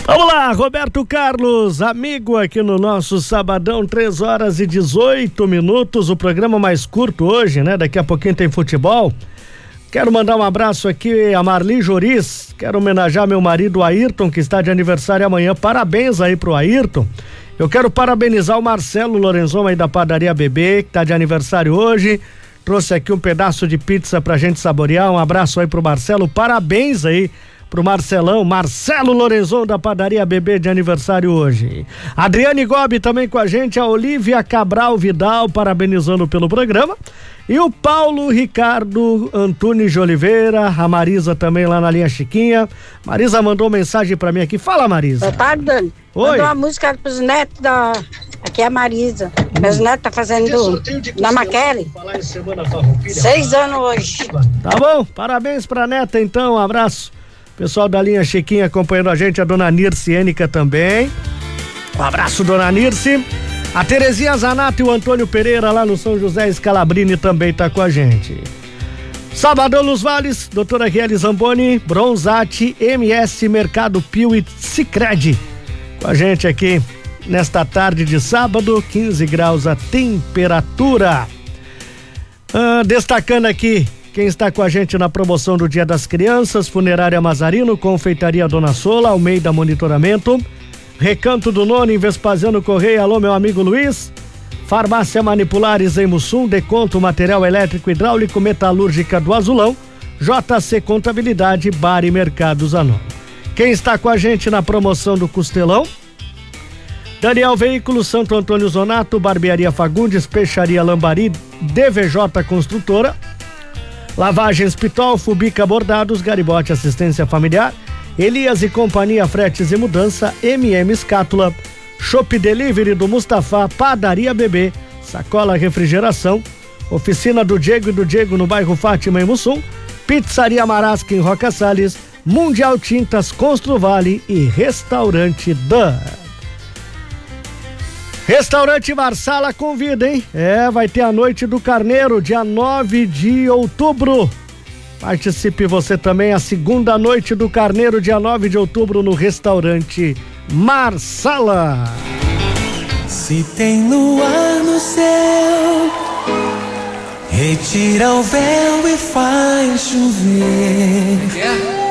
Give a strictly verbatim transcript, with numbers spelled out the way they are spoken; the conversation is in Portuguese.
Vamos lá, Roberto Carlos, amigo aqui no nosso sabadão, três horas e dezoito minutos, o programa mais curto hoje, né? Daqui a pouquinho tem futebol. Quero mandar um abraço aqui a Marli Joris, quero homenagear meu marido Ayrton, que está de aniversário amanhã. Parabéns aí pro Ayrton. Eu quero parabenizar o Marcelo Lorenzon aí da Padaria Bebê, que está de aniversário hoje. Trouxe aqui um pedaço de pizza pra gente saborear. Um abraço aí pro Marcelo, parabéns aí pro Marcelão, Marcelo Lorenzon da Padaria Bebê de aniversário hoje. Adriane Gobi também com a gente, a Olívia Cabral Vidal parabenizando pelo programa, e o Paulo Ricardo Antunes de Oliveira, a Marisa também lá na linha Chiquinha. Marisa mandou mensagem pra mim aqui, fala Marisa. Boa tarde, Dani. Oi. Mandou uma música pros netos da... Aqui é a Marisa. Hum. Meus netos tá fazendo na Maquele. Seis anos hoje. Tá bom, parabéns pra neta então, um abraço. Pessoal da linha Chiquinha acompanhando a gente, a dona Nirce Ênica também. Um abraço, dona Nirce. A Terezinha Zanato e o Antônio Pereira lá no São José Scalabrini também tá com a gente. Sabadão nos Vales, doutora Riele Zamboni, Bronzati, M S Mercado Pio e Sicredi. Com a gente aqui nesta tarde de sábado, quinze graus a temperatura. Ah, destacando aqui quem está com a gente na promoção do Dia das Crianças: Funerária Mazarino, Confeitaria Dona Sola, Almeida Monitoramento, Recanto do Nono, em Vespasiano Correia, alô meu amigo Luiz, Farmácia Manipulares em Mussum, Deconto Material Elétrico Hidráulico, Metalúrgica do Azulão, J C Contabilidade, Bar e Mercado Zanon. Quem está com a gente na promoção do Costelão? Daniel Veículos, Santo Antônio Zonato, Barbearia Fagundes, Peixaria Lambari, D V J Construtora, Lavagens Pitol, Fubica Bordados, Garibote Assistência Familiar, Elias e Companhia Fretes e Mudança, M M Escátula, Shop Delivery do Mustafa, Padaria Bebê, Sacola Refrigeração, Oficina do Diego e do Diego no bairro Fátima em Mussum, Pizzaria Marasca em Roca Salles, Mundial Tintas Construvale e Restaurante Dan. Restaurante Marsala convida, hein? É, vai ter a Noite do Carneiro, dia nove de outubro. Participe você também, a segunda Noite do Carneiro, dia nove de outubro, no Restaurante Marsala. Se tem luar no céu, retira o véu e faz chover. Yeah.